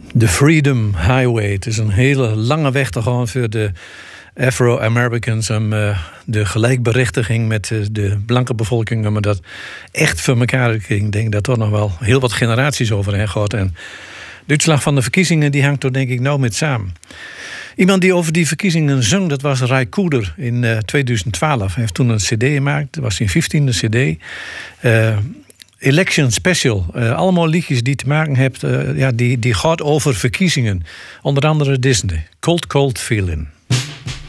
De Freedom Highway. Het is een hele lange weg te gaan voor de Afro-Americans om de gelijkberechtiging met de blanke bevolking, om dat echt voor elkaar te krijgen. Ik denk dat er nog wel heel wat generaties overheen gaat. En de uitslag van de verkiezingen die hangt er denk ik nou met samen. Iemand die over die verkiezingen zong, dat was Ry Cooder in 2012. Hij heeft toen een cd gemaakt, dat was zijn 15e cd. Election Special. Allemaal liedjes die te maken hebben, die gaat over verkiezingen. Onder andere Disney. Cold Cold Feeling.